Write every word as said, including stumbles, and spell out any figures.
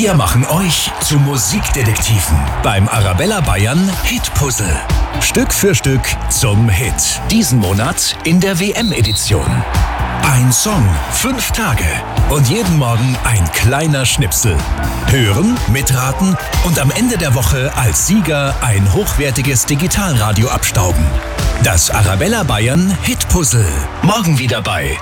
Wir machen euch zu Musikdetektiven beim Arabella Bayern Hitpuzzle. Stück für Stück zum Hit. Diesen Monat in der W M-Edition. Ein Song, fünf Tage und jeden Morgen ein kleiner Schnipsel. Hören, mitraten und am Ende der Woche als Sieger ein hochwertiges Digitalradio abstauben. Das Arabella Bayern Hitpuzzle. Morgen wieder bei